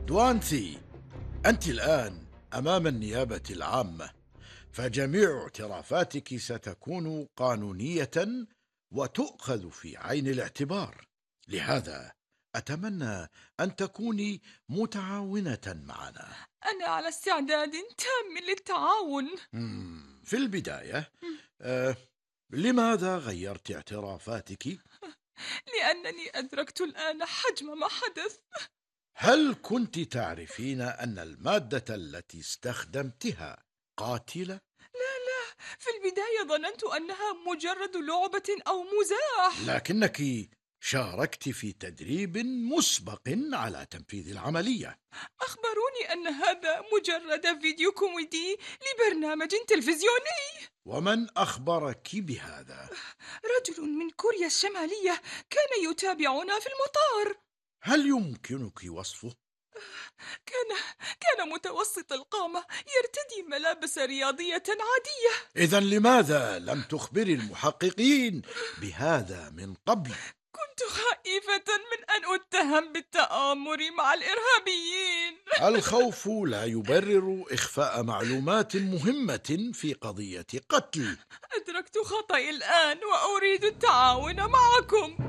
دوانثي، أنت الآن أمام النيابة العامة، فجميع اعترافاتك ستكون قانونية وتؤخذ في عين الاعتبار. لهذا أتمنى أن تكوني متعاونة معنا. أنا على استعداد تام للتعاون. في البداية، أه لماذا غيرت اعترافاتك؟ لأنني أدركت الآن حجم ما حدث. هل كنت تعرفين أن المادة التي استخدمتها قاتلة؟ في البداية ظننت أنها مجرد لعبة أو مزاح. لكنك شاركت في تدريب مسبق على تنفيذ العملية. أخبروني أن هذا مجرد فيديو كوميدي لبرنامج تلفزيوني. ومن أخبرك بهذا؟ رجل من كوريا الشمالية كان يتابعنا في المطار. هل يمكنك وصفه؟ كان كان متوسط القامة، يرتدي ملابس رياضية عادية. إذن لماذا لم تخبري المحققين بهذا من قبل؟ كنت خائفة من أن أتهم بالتآمر مع الإرهابيين. الخوف لا يبرر إخفاء معلومات مهمة في قضية قتل. أدركت خطئي الآن وأريد التعاون معكم.